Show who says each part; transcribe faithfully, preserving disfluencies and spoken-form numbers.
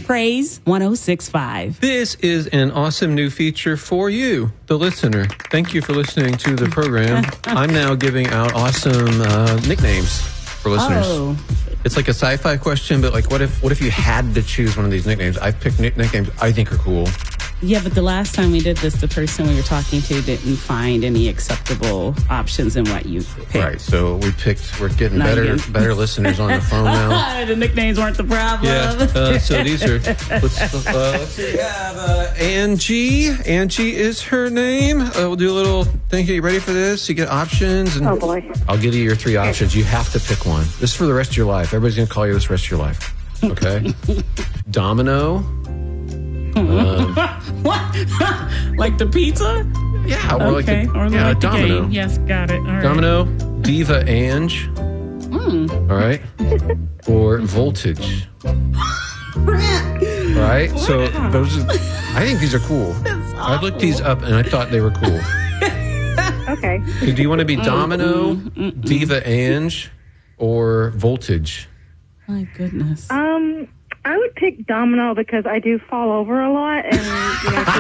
Speaker 1: Praise one oh six point five.
Speaker 2: This is an awesome new feature for you, the listener. Thank you for listening to the program. I'm now giving out awesome uh, nicknames for listeners.
Speaker 1: Oh.
Speaker 2: It's like a sci-fi question, but like, what if what if you had to choose one of these nicknames? I've picked nick- nicknames I think are cool.
Speaker 1: Yeah, but the last time we did this, the person we were talking to didn't find any acceptable options in what you picked.
Speaker 2: Right, so we picked, we're getting
Speaker 1: Not
Speaker 2: better
Speaker 1: again.
Speaker 2: better listeners on the phone now.
Speaker 1: The nicknames weren't the problem.
Speaker 2: Yeah, uh, so these are, let's, uh, let's see, we have uh, Angie. Angie is her name. Uh, we'll do a little thing here. You ready for this? You get options. And
Speaker 3: Oh, boy.
Speaker 2: I'll give you your three options. You have to pick one. This is for the rest of your life. Everybody's going to call you this the rest of your life. Okay? Domino. Um,
Speaker 1: What? Like the pizza?
Speaker 2: yeah, or
Speaker 1: Okay,
Speaker 2: like the,
Speaker 1: or
Speaker 2: yeah,
Speaker 1: like the
Speaker 2: Domino.
Speaker 1: game. Yes, got it. All right.
Speaker 2: Domino, Diva Ange.
Speaker 1: Mm.
Speaker 2: All right. Or Voltage. Right? So those are, I think these are cool. I looked these up and I thought they were cool.
Speaker 3: Okay.
Speaker 2: So do you want to be Domino, Diva Ange, or Voltage?
Speaker 1: My goodness.
Speaker 3: Um, I would pick Domino because I do fall over a lot, and you know,